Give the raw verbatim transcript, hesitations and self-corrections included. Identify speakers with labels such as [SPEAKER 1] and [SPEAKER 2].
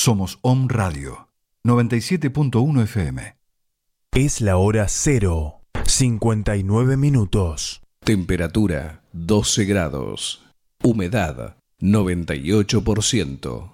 [SPEAKER 1] Somos Om Radio, noventa y siete punto uno F M.
[SPEAKER 2] Es la hora cero, cincuenta y nueve minutos.
[SPEAKER 3] Temperatura doce grados. Humedad noventa y ocho por ciento.